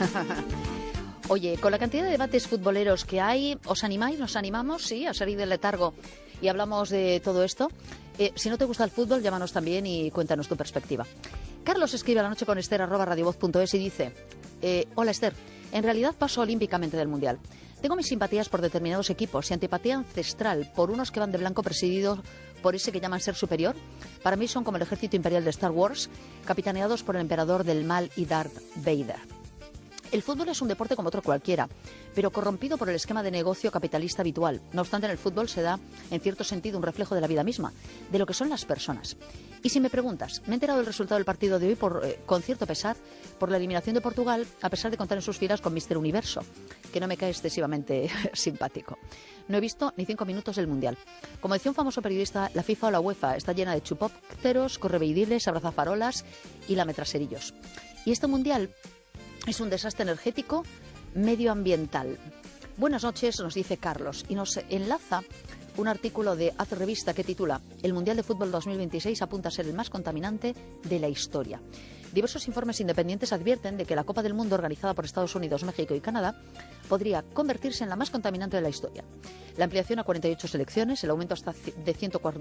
Oye, con la cantidad de debates futboleros que hay, ¿os animáis? ¿Nos animamos? Sí, a salir del letargo y hablamos de todo esto. Si no te gusta el fútbol, llámanos también y cuéntanos tu perspectiva. Carlos escribe a la noche con Esther @radiovoz.es y dice: hola Esther, en realidad paso olímpicamente del Mundial. Tengo mis simpatías por determinados equipos y antipatía ancestral por unos que van de blanco presididos por ese que llaman ser superior. Para mí son como el ejército imperial de Star Wars, capitaneados por el emperador del mal y Darth Vader. El fútbol es un deporte como otro cualquiera, pero corrompido por el esquema de negocio capitalista habitual. No obstante, en el fútbol se da, en cierto sentido, un reflejo de la vida misma, de lo que son las personas. Y si me preguntas, me he enterado del resultado del partido de hoy con cierto pesar por la eliminación de Portugal, a pesar de contar en sus filas con Mr. Universo, que no me cae excesivamente simpático. No he visto ni 5 minutos del Mundial. Como decía un famoso periodista, la FIFA o la UEFA está llena de chupópteros, correveidiles, abrazafarolas y lametraserillos. Y este Mundial es un desastre energético medioambiental. Buenas noches, nos dice Carlos, y nos enlaza un artículo de Haz Revista que titula El Mundial de Fútbol 2026 apunta a ser el más contaminante de la historia. Diversos informes independientes advierten de que la Copa del Mundo, organizada por Estados Unidos, México y Canadá, podría convertirse en la más contaminante de la historia. La ampliación a 48 selecciones, el aumento hasta de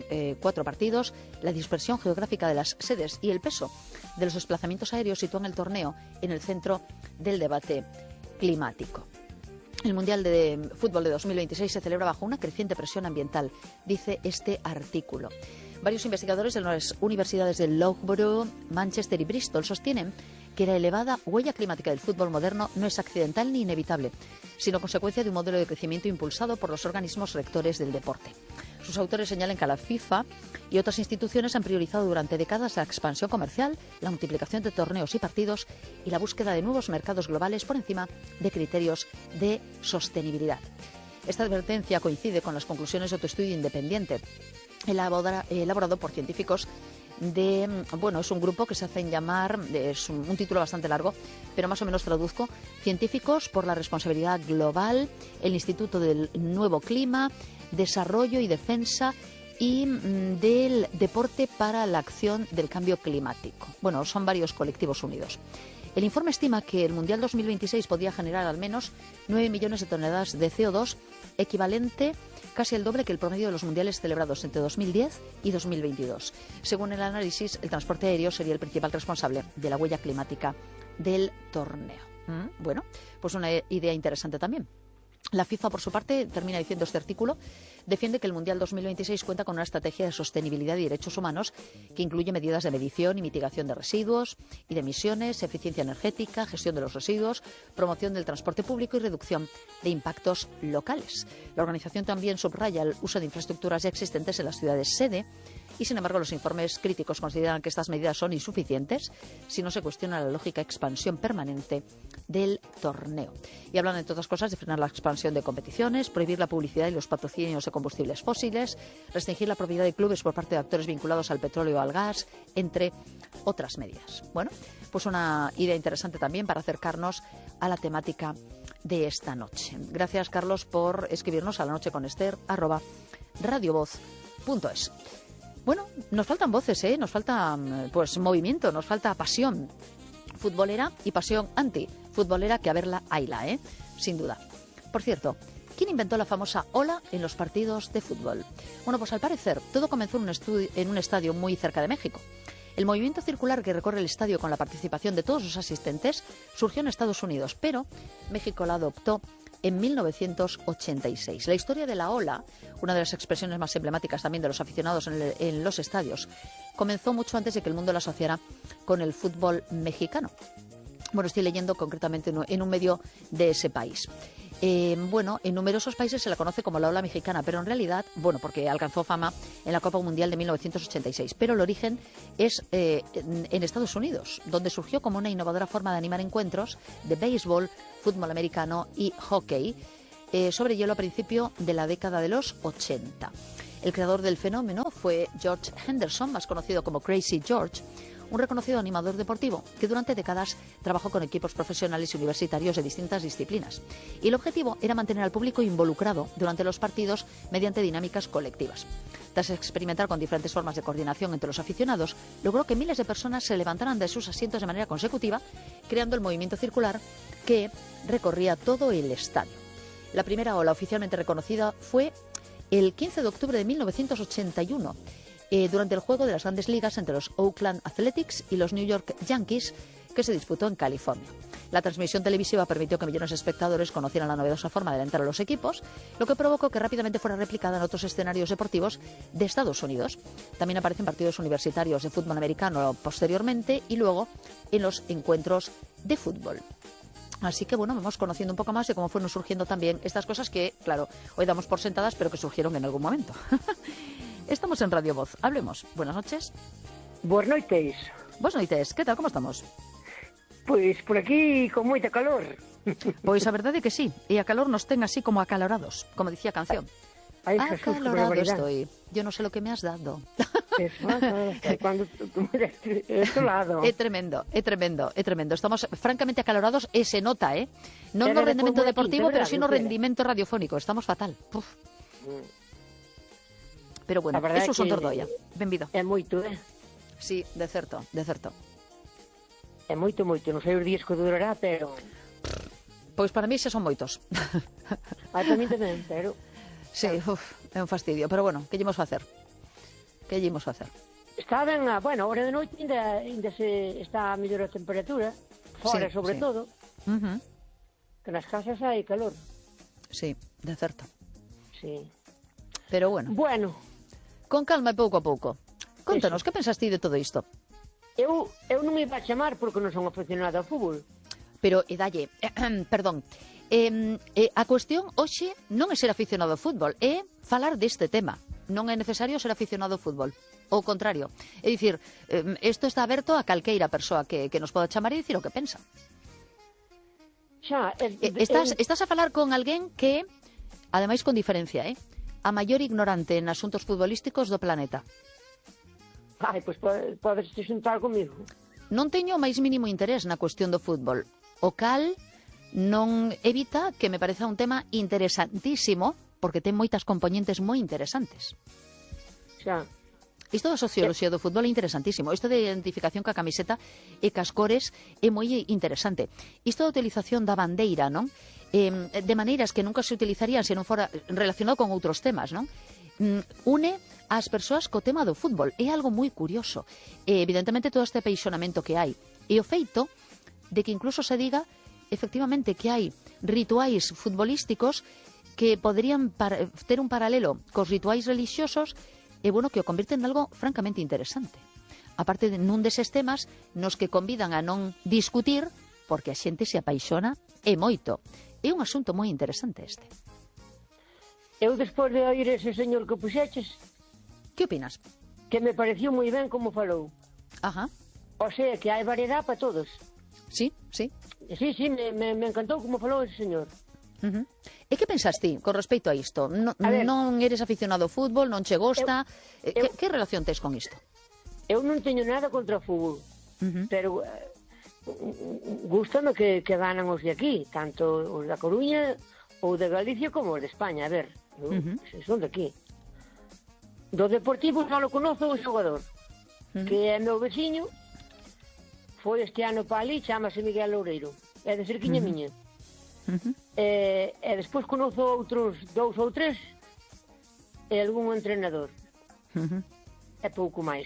104 partidos, la dispersión geográfica de las sedes y el peso de los desplazamientos aéreos sitúan el torneo en el centro del debate climático. El Mundial de Fútbol de 2026 se celebra bajo una creciente presión ambiental, dice este artículo. Varios investigadores de las universidades de Loughborough, Manchester y Bristol sostienen que la elevada huella climática del fútbol moderno no es accidental ni inevitable, sino consecuencia de un modelo de crecimiento impulsado por los organismos rectores del deporte. Sus autores señalan que la FIFA y otras instituciones han priorizado durante décadas la expansión comercial, la multiplicación de torneos y partidos y la búsqueda de nuevos mercados globales por encima de criterios de sostenibilidad. Esta advertencia coincide con las conclusiones de otro estudio independiente elaborado por científicos es un grupo que se hacen llamar, es un título bastante largo, pero más o menos traduzco: Científicos por la Responsabilidad Global, el Instituto del Nuevo Clima, Desarrollo y Defensa y del Deporte para la Acción del Cambio Climático. Bueno, son varios colectivos unidos. El informe estima que el Mundial 2026 podría generar al menos 9 millones de toneladas de CO2, equivalente casi el doble que el promedio de los mundiales celebrados entre 2010 y 2022. Según el análisis, el transporte aéreo sería el principal responsable de la huella climática del torneo. Bueno, pues una idea interesante también. La FIFA, por su parte, termina diciendo este artículo, defiende que el Mundial 2026 cuenta con una estrategia de sostenibilidad y derechos humanos que incluye medidas de medición y mitigación de residuos y de emisiones, eficiencia energética, gestión de los residuos, promoción del transporte público y reducción de impactos locales. La organización también subraya el uso de infraestructuras ya existentes en las ciudades sede y, sin embargo, los informes críticos consideran que estas medidas son insuficientes si no se cuestiona la lógica expansión permanente del torneo. Y hablan, entre otras cosas, de frenar la expansión de competiciones, prohibir la publicidad y los patrocinios de combustibles fósiles, restringir la propiedad de clubes por parte de actores vinculados al petróleo o al gas, entre otras medidas. Bueno, pues una idea interesante también para acercarnos a la temática de esta noche. Gracias, Carlos, por escribirnos a la noche con Esther @radiovoz.es. Bueno, nos faltan voces, nos falta movimiento, nos falta pasión futbolera y pasión antifutbolera, que a verla hayla, sin duda. Por cierto, ¿quién inventó la famosa ola en los partidos de fútbol? Bueno, pues al parecer todo comenzó en un estadio muy cerca de México. El movimiento circular que recorre el estadio con la participación de todos los asistentes surgió en Estados Unidos, pero México la adoptó en 1986. La historia de la ola, una de las expresiones más emblemáticas también de los aficionados en los estadios, comenzó mucho antes de que el mundo la asociara con el fútbol mexicano. Bueno, estoy leyendo concretamente en un medio de ese país. En numerosos países se la conoce como la ola mexicana, pero en realidad, porque alcanzó fama en la Copa Mundial de 1986, pero el origen es en Estados Unidos, donde surgió como una innovadora forma de animar encuentros de béisbol, fútbol americano y hockey sobre hielo a principio de la década de los 80. El creador del fenómeno fue George Henderson, más conocido como Crazy George, un reconocido animador deportivo que durante décadas trabajó con equipos profesionales y universitarios de distintas disciplinas. Y el objetivo era mantener al público involucrado durante los partidos mediante dinámicas colectivas. Tras experimentar con diferentes formas de coordinación entre los aficionados, logró que miles de personas se levantaran de sus asientos de manera consecutiva creando el movimiento circular que recorría todo el estadio. La primera ola oficialmente reconocida fue el 15 de octubre de 1981, durante el juego de las grandes ligas entre los Oakland Athletics y los New York Yankees, que se disputó en California. La transmisión televisiva permitió que millones de espectadores conocieran la novedosa forma de alentar a los equipos, lo que provocó que rápidamente fuera replicada en otros escenarios deportivos de Estados Unidos. También aparecen partidos universitarios de fútbol americano posteriormente y luego en los encuentros de fútbol. Así que, bueno, vamos conociendo un poco más de cómo fueron surgiendo también estas cosas que, claro, hoy damos por sentadas, pero que surgieron en algún momento. Estamos en Radio Voz. Hablemos. Buenas noches. Buenas noites. Buenas noites. ¿Qué tal? ¿Cómo estamos? Pois por aquí con moita calor. Pois a verdade é que sí, e a calor nos ten así como acalorados, como dicía a canción. Ay, Jesús, acalorado estoy, yo no sé lo que me has dado. Cuando tú me das este lado. É tremendo, é tremendo, é tremendo. Estamos francamente acalorados e se nota, non no rendimento deportivo, pero sí no rendimento radiofónico. Estamos fatal. Uf. Pero bueno, eso son Dordoia. Benvido. É moito, Sí, de certo, de certo. É moito, moito. Non sei os días que durará, pero... Pois para mí xa son moitos. Para mí tamén, pero... Sí, é un fastidio. Pero bueno, que llemos facer? Que llemos facer? Está ben, bueno, a hora de noite ainda se está a mellor a temperatura, fora sí, sobre todo, que nas casas hai calor. Sí, de certo. Sí. Pero bueno. Bueno. Con calma e pouco a pouco. Contanos, que pensas ti de todo isto? Eu non me iba a chamar porque non son aficionada ao fútbol. Pero, dalle, perdón, a cuestión hoxe non é ser aficionado ao fútbol, é falar deste tema. Non é necesario ser aficionado ao fútbol. Ao contrario. É dicir, isto está aberto a calqueira persoa que nos poda chamar e dicir o que pensa. Xa, estás a falar con alguén que, ademais con diferencia, a maior ignorante en asuntos futbolísticos do planeta. Ai, pois podes te xuntar comigo. Non teño o máis mínimo interés na cuestión do fútbol, o cal non evita que me pareza un tema interesantísimo, porque ten moitas componentes moi interesantes. Xa. Isto da socioloxía do fútbol é interesantísimo. Isto de identificación ca camiseta e cas cores é moi interesante. Isto da utilización da bandeira, non? De maneiras que nunca se utilizarían se non fora relacionado con outros temas, non? Une as persoas co tema do fútbol. É algo moi curioso. Evidentemente todo este apeixonamento que hai. E o feito de que incluso se diga efectivamente que hai rituais futbolísticos que poderían ter un paralelo cos rituais religiosos e, bueno, que o convirten en algo francamente interesante. Aparte nun deses temas nos que convidan a non discutir porque a xente se apaixona e moito. É un asunto moi interesante este. Eu, despois de oír ese señor que puxeches... Que opinas? Que me pareció moi ben como falou. Ajá. O sea, que hai variedade para todos. Sí, sí. Sí, me encantou como falou ese señor. E que pensas ti con respecto a isto? Non eres aficionado ao fútbol, non che gosta... Que relación tes con isto? Eu non teño nada contra o fútbol, pero gústame que ganan os de aquí, tanto os da Coruña ou de Galicia como os de España. A ver, son de aquí. Do Deportivo só lo conozo o xogador, que é meu veciño, foi este ano para ali, chamase Miguel Loureiro, é de cerquiña miña. E despois conozo outros 2 ou 3 e algún entrenador. É pouco máis.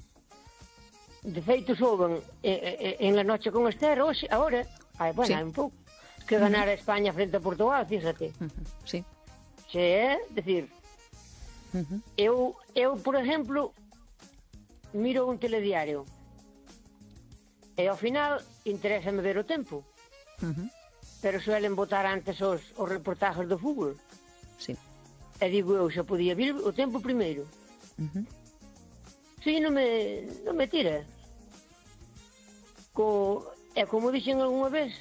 De feito, souben en la noche con Esther, hoxe, agora, hai un pouco, que ganar a España frente a Portugal, fíjate. Sí. Se é, decir, eu, por exemplo, miro un telediario e ao final interésame ver o tempo, pero suelen botar antes os reportajes do fútbol. Sí. E digo eu, xa podía vir o tempo primeiro. Si, non me tira. E como dixen algunha vez,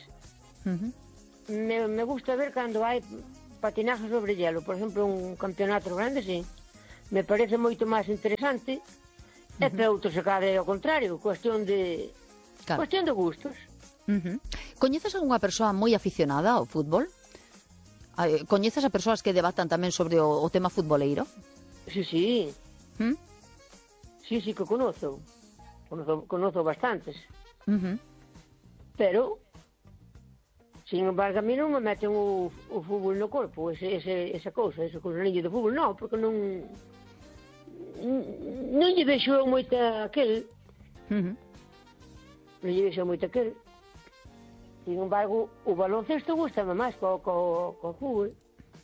me gusta ver cando hai patinaje sobre hielo, por exemplo, un campeonato grande, sí. Me parece moito máis interesante, e para outros se cade ao contrario, cuestión de gustos. Coñeces algunha persoa moi aficionada ao fútbol? Coñeces a persoas que debatan tamén sobre o tema futboleiro? Sí. Sí, que conozo bastantes. pero sin embargo a mí non me meten o fútbol no corpo, esa cousa niño de fútbol, non, porque non lle vexo moita aquel, non lle vexo moita aquel. Sin embargo, o baloncesto gustame máis co fútbol,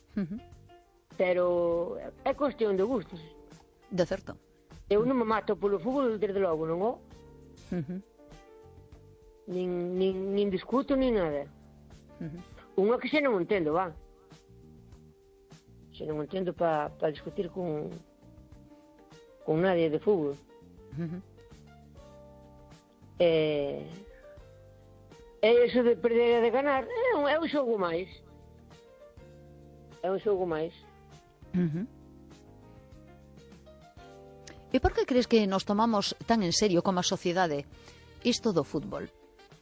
pero é cuestión de gustos. De certo. Eu non me mato polo fútbol, desde logo, non o? Nin discuto, nin nada. Unha que xa non entendo, va. Xa non entendo para discutir con nadie de fútbol. E iso de perder e de ganar é un xogo máis. É un xogo máis. E por que crees que nos tomamos tan en serio como a sociedade isto do fútbol?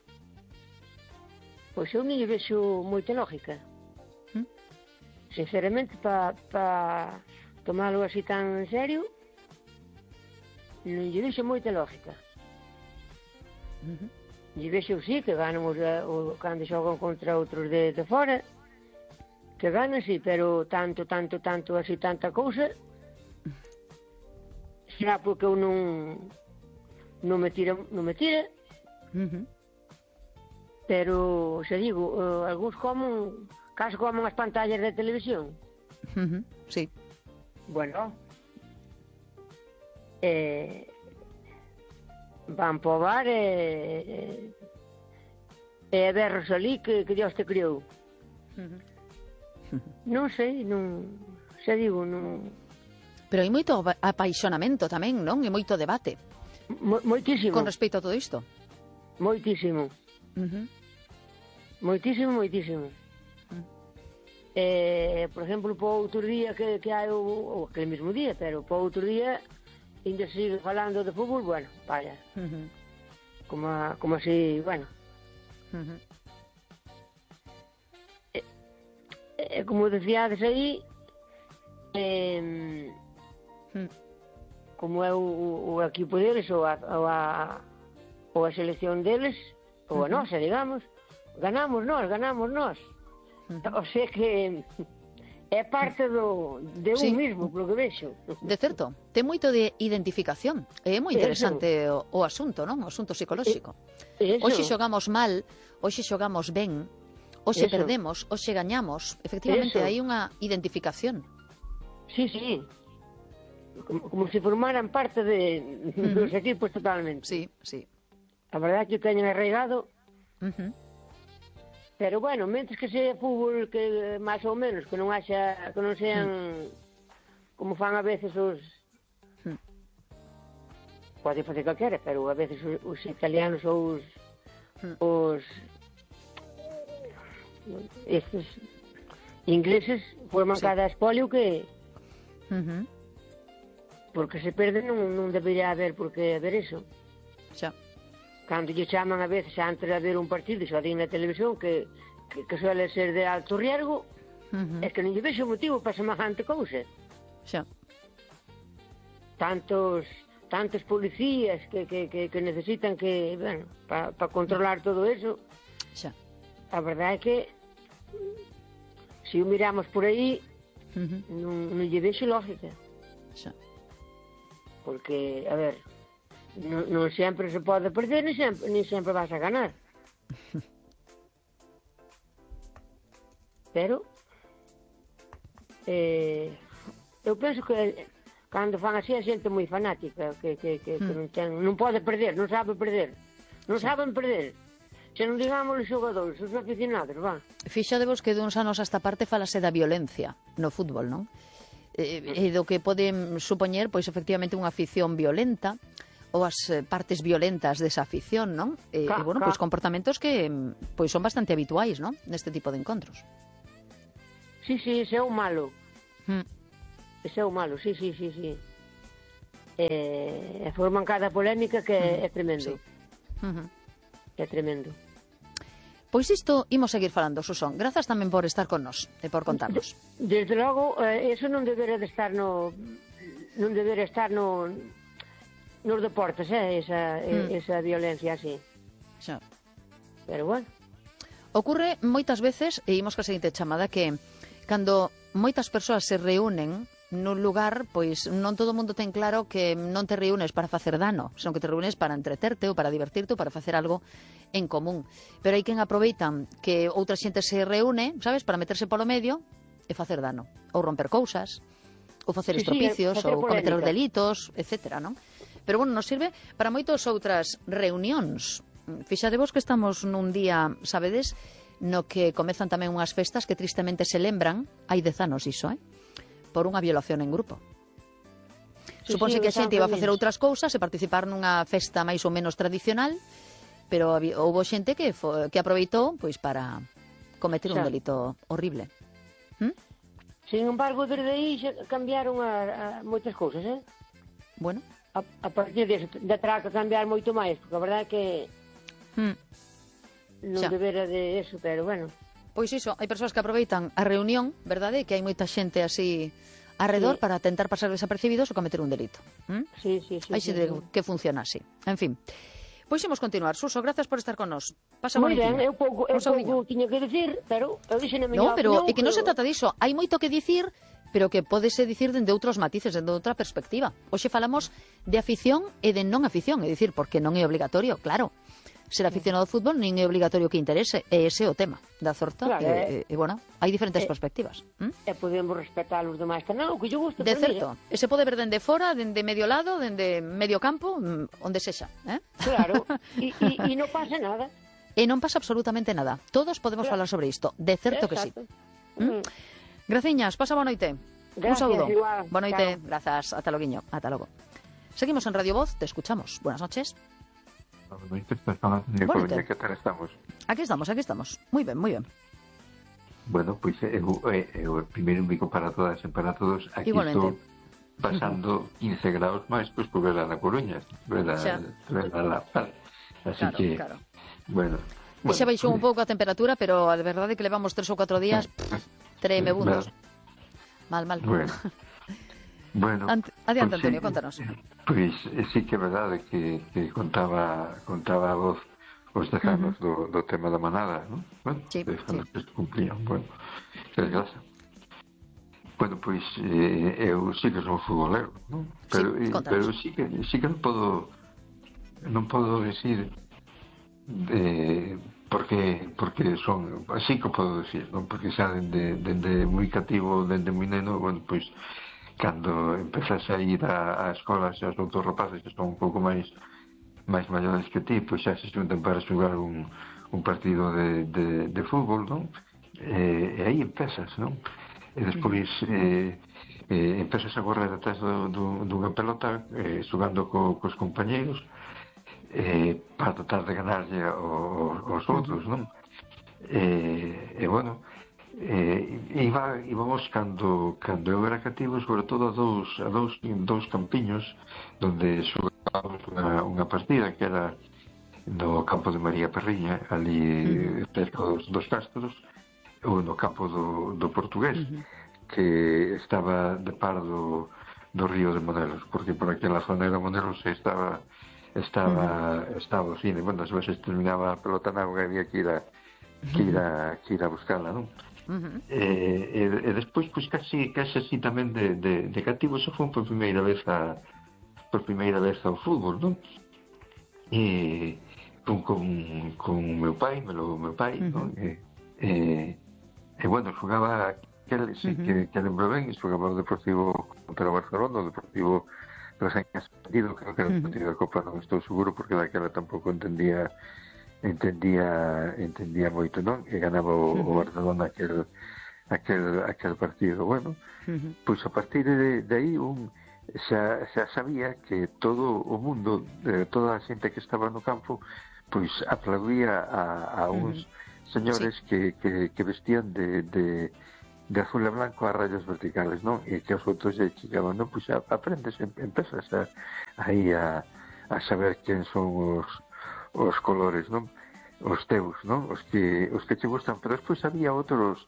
Pois eu non lle vexo moita lógica. Sinceramente, para tomalo así tan en serio, non lle vexo moita lógica. Lle vexo, sí, que ganan cando xogan contra outros de fora, que ganan, sí, pero tanto, así, tanta cousa, será porque eu non me tira, pero, xa digo, algúns caso comen as pantallas de televisión. Sí. Bueno, van para o bar e berros ali que Dios te criou. Non sei, xa digo, non... Pero hai moito apaixonamento tamén, non? E moito debate. Moitísimo. Con respecto a todo isto. Moitísimo. Moitísimo. Por exemplo, para outro día que hai ou aquele mesmo día, pero para outro día ainda se sigue falando de fútbol, bueno, vaya. Como así, bueno. Como decíades aí, como é o equipo deles ou a selección deles ou a nosa, digamos, ganamos nós. O sea que é parte de un mismo, polo que vexo. De certo, ten moito de identificación. É moi interesante o asunto, non? O asunto psicolóxico. Hoxe xogamos mal, hoxe xogamos ben, hoxe perdemos, hoxe gañamos. Efectivamente, hai unha identificación. Sí. Como se formaran parte dos equipos totalmente. Sí. A verdade é que o teñen arraigado. Pero bueno, mentres que sea fútbol que máis ou menos, que non sean como fan a veces os pode facer calquera, pero a veces os italianos ou os estes ingleses forman cada espolio que porque se perde non debería haber por que haber eso. Xa. Cando lle chaman a veces antes de haber un partido, xa din na televisión que suele ser de alto riesgo, é que non lle vexo motivo para semejante cousa. Xa. Tantos policías que necesitan que, bueno, para controlar todo eso. Xa. A verdade é que se o miramos por aí non lle vexo lógica. Xa. Porque, a ver, non sempre se pode perder, ni sempre vas a ganar. Pero eu penso que cando fan así a xente moi fanática que non pode perder, non sabe perder, non saben perder. Se non digamos os xogadores, os aficionados, va. Fixadevos que duns anos a esta parte falase da violencia no fútbol, non? E do que poden supoñer, pois, efectivamente, unha afición violenta ou as partes violentas desa afición, non? Bueno, pois comportamentos que pois son bastante habituais, non? Neste tipo de encontros. Sí, ese é o malo. Ese é o malo, sí. Forman cada polémica que é tremendo. É tremendo. Pois isto imos seguir falando, Susón. Grazas tamén por estar con nós e por contarnos. Desde logo, eso non debería de estar nos deportes, esa violencia así. Xa. pero bueno. Ocorre moitas veces, e imos ca seguinte chamada, que cando moitas persoas se reúnen nun lugar, pois non todo o mundo ten claro que non te reúnes para facer dano, senón que te reúnes para entreterte ou para divertirte ou para facer algo en común. Pero hai quen aproveitan que outra xente se reúne, sabes, para meterse polo medio e facer dano, ou romper cousas, ou facer estropicios, ou cometer os delitos, etcétera, non? Pero, bueno, nos sirve para moitas outras reunións. Fixadevos que estamos nun día, sabedes, no que comezan tamén unhas festas que tristemente se lembran, hai 10 anos iso, por unha violación en grupo. Suponse que a xente iba a facer outras cousas e participar nunha festa máis ou menos tradicional, pero houve xente que aproveitou pois para cometer un delito horrible. Sin embargo, desde aí cambiaron moitas cousas, Bueno. A partir de terá que cambiar moito máis, porque a verdade é que non debera de eso, pero bueno. Pois iso, hai persoas que aproveitan a reunión, verdade? Que hai moita xente así arredor para tentar pasar desapercibidos ou cometer un delito. Sí. Hai xente que funciona así. En fin. Pois imos continuar. Suso, gracias por estar con nos. Pasa bonitinho. Moi ben, eu pouco tiño que decir, pero eu dixen a miña opinión. pero é que non se trata diso. Hai moito que dicir, pero que pódese dicir dende outros matices, dende outra perspectiva. Hoxe falamos de afición e de non afición, é dicir, porque non é obligatorio, claro. Ser aficionado ao fútbol non é obligatorio que interese, e ese é o tema da Zorta, claro, e bueno, hai diferentes perspectivas. E podemos respetar os demais tamén, o que yo gusto. De certo, e se pode ver dende fora, dende medio lado, dende medio campo, onde sexa, Claro, e non pasa nada. E non pasa absolutamente nada. Todos podemos falar sobre isto, de certo que sí. Graciñas, pasa boa noite. Un saúdo. Boa noite, grazas, ata loguiño, ata logo. Seguimos en Radio Voz, te escuchamos. Buenas noches. ¿Qué tal estamos? Aquí estamos. Muy ben. Bueno, pois primeiro un bico para todas e para todos. Aquí estou pasando 15 graus máis, pois por ver a La Coruña, ver a La Paz. Así que, bueno. E xa baixou un pouco a temperatura, pero a verdade é que levamos 3 ou 4 días tremebundos. Mal. Bueno, adiante, Antonio, contanos. Pois sí que é verdade que contaba a voz os dejanos do tema da manada, non? Bueno, dejanos que se cumplían, bueno, que desgraza. Bueno, pois eu sí que son futbolero, non? Pero sí que non podo decir porque son, así que podo decir, non? Porque xa dende moi cativo, dende moi neno, bueno, pois cando empezas a ir a escolas e aos outros rapaces que son un pouco máis maiores que ti, pois xa se xuntan para xogar un partido de fútbol, non? E aí empezas, non? E despois empezas a correr atrás dunha pelota xogando cos compañeiros para tratar de ganarlle aos outros, non? E bueno, íbamos cando eu era cativo, sobre todo a dous campiños donde xogábamos unha partida que era no campo de María Perriña, ali cerca dos Castros, ou no campo do Portugués, que estaba de par do río de Monelos, porque por aquela zona de Monelos estaba o cine. Bueno, as veces terminaba a pelota na auga e había que ir a buscarla, non? E despois, pois casi así tamén de cativo, eso foi por primeira vez ao fútbol, non? E con o meu pai, non? E bueno, xogaba que lembro ben, xogaba o Deportivo contra o Barcelona, o Deportivo recién ascendido, creo que era o partido da Copa, non estou seguro, porque daquela tampouco entendía moito, non? E ganaba o Barcelona aquel partido. Bueno, pois a partir de aí xa sabía que todo o mundo, toda a xente que estaba no campo, pois aplaudía a uns señores que vestían de azul e blanco a rayas verticales, non? E que os outros lle chicaban, non? Pois aprendes, empezas aí a saber quen son os colores, non? Os teus, non? Os que che gustan, pero despois había outros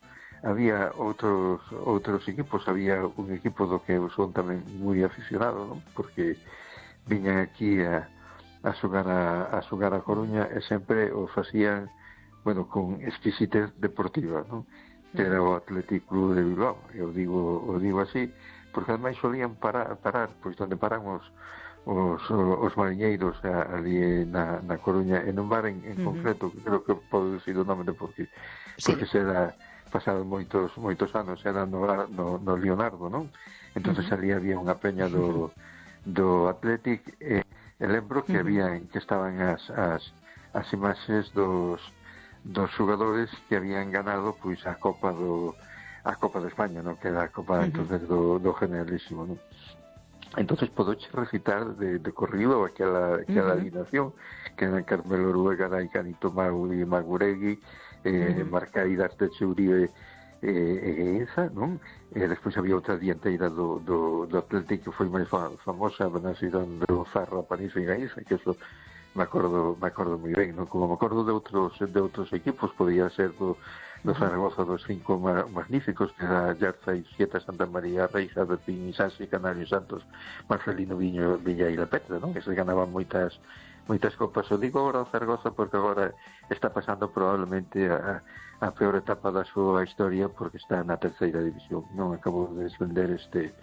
equipos, había un equipo do que eu son tamén moi aficionado, non? Porque viñan aquí a xogar a Coruña e sempre o facían bueno, con exquisitez deportiva, non? Que era o Athletic Club de Bilbao, eu digo así, porque ademais solían parar pois onde paran os mariñeiros ali na Coruña, en un bar en concreto, que creo que podo dicir o nome de porque se era pasado moitos anos, era no Leonardo, non? Entonces ali había unha peña do Athletic, e lembro que que estaban as imaxes dos xogadores que habían ganado pois a Copa de España, ¿no? Que era a Copa entonces do Generalísimo, ¿no? Entonces podoche recitar de corrido aquela alineación que eran Carmelo Uruegaray, Canito Mauri, Maguregui, Marcaidas de Uribe e Gueiza, non? E despois había outra dianteira do Atlético que foi máis famosa, nacida do Zarra, Panizo e Gueiza, que eso me acordo moi ben, non? Como me acordo de outros equipos, podía ser do Zaragoza dos 5 magníficos, que era Yarza, Xieta, Santa María, Reixa, Bertín, Isasi, Canario Santos, Marcelino Viño, Villa e La Petra, non? Que se ganaban moitas copas. O digo agora o Zaragoza porque agora está pasando probablemente a peor etapa da súa historia, porque está na terceira división, non? Acabou de descender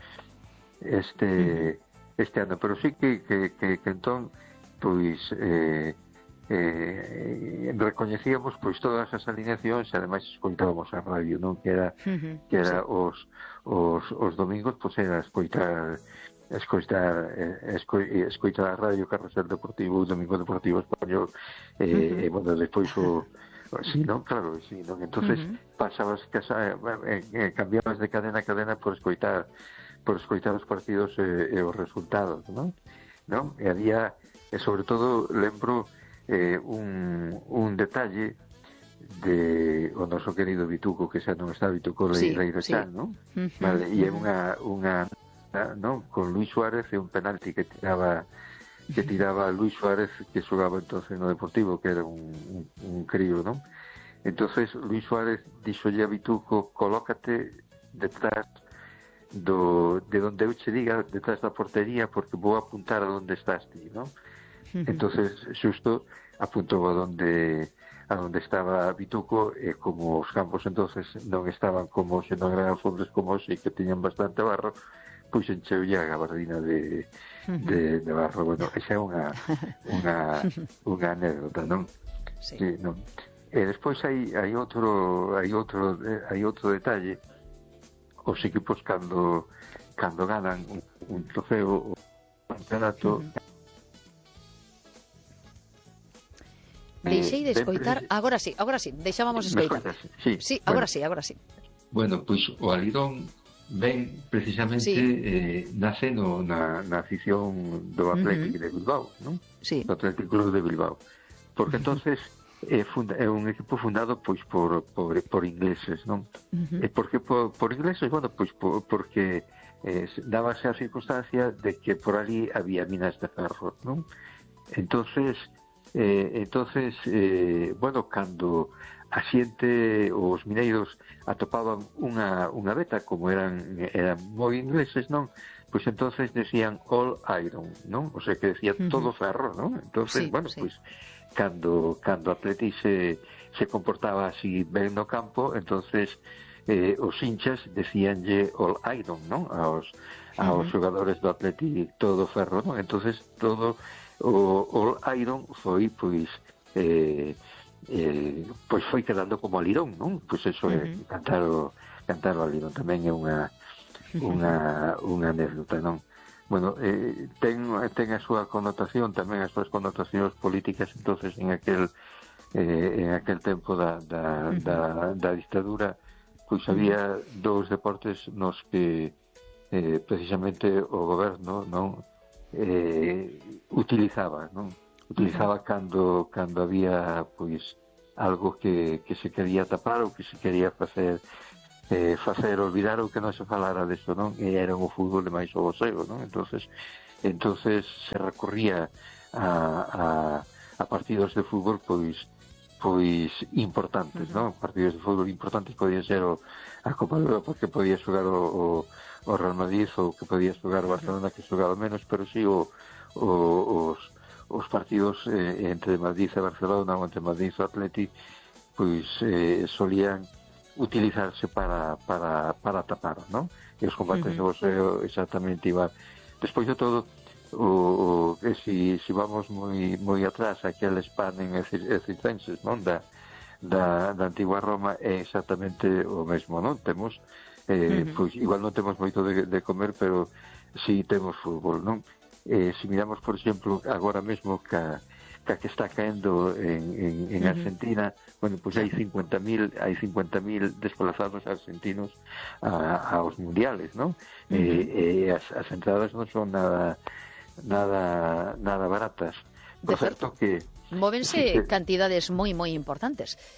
este ano, pero sí que entón pois recoñecíamos pois todas as alineacións, e ademais escoitábamos a radio, non? Que era os domingos, pois era escoitar a radio Carrusel Deportivo, o Domingo Deportivo Español, e bueno, despois sí, non? Claro, sí, non? Entonces pasabas cambiabas de cadena a cadena por escoitar os partidos e os resultados, non? E había, e sobre todo lembro un detalle de o noso querido Vituco, que xa non está, Vituco Leirexán, non? Vale, e é unha non? Con Luis Suárez, e un penalti que tiraba Luis Suárez, que xogaba entonces no Deportivo, que era un crío, non? Entonces Luis Suárez dixolle a Vituco: colócate detrás de donde eu che diga, detrás da portería, porque vou apuntar a donde estás ti, non? Entonces xusto apuntou a donde estaba Vituco, e como os campos entonces non estaban como se non eran fondos como hoxe, que tiñan bastante barro, pois encheulle a gabardina de barro. Bueno, esa é unha anécdota, non? Sí, non? E despois hai outro detalle. Os equipos cando ganan un trofeo, un campeonato, deixei de escoitar, agora sí, deixábamos escoitar. Sí, agora sí. Bueno, pois o alidón ven precisamente nace na afición do Atlético de Bilbao, non? Sí. Do Atlético Club de Bilbao. Porque entonces é un equipo fundado pois por ingleses, non? E por que por ingleses? Bueno, pois porque dábase a circunstancia de que por ali había minas de ferro, non? Entonces bueno, cando a xente, os mineiros atopaban unha beta, como eran moi ingleses, non? Pois entonces decían all iron, non? O sea, que decía todo ferro, non? Entonces, bueno, pois cando Atleti se comportaba así ben no campo, entonces os hinchas decíanlle all iron, non? Aos xogadores do Atleti todo ferro, non? Entonces todo o all iron foi pois foi quedando como alirón, non? Pois eso é cantar o alirón, tamén é unha anécdota, non? Bueno, ten a súa connotación, tamén as súas connotacións políticas, entonces en aquel tempo da dictadura, pois había dous deportes nos que precisamente o goberno, non, utilizaba, non? Utilizaba cando había pois algo que se quería tapar ou que se quería facer olvidar ou que non se falara deso, non? E era o fútbol de máis o boxeo, non? Entonces se recorría a partidos de fútbol pois importantes, non? Partidos de fútbol importantes podían ser a Copa de Europa, que podía xogar o Real Madrid, ou que podía xogar o Barcelona, que xogaba menos, pero si os partidos entre Madrid e Barcelona, ou entre Madrid e Atleti, solían utilizarse para tapar, ¿no? E os combates de boxeo exactamente igual. Despois de todo, si vamos moi atrás, aquel Spanen e circenses, non? Da antigua Roma é exactamente o mesmo, non? Temos, pois igual non temos moito de comer, pero si temos fútbol, non? Se miramos, por exemplo, agora mesmo que está caendo en Argentina, bueno, pois hai 50.000 desplazados argentinos aos mundiales, non? As entradas non son nada baratas. Por certo que móvense cantidades moi importantes.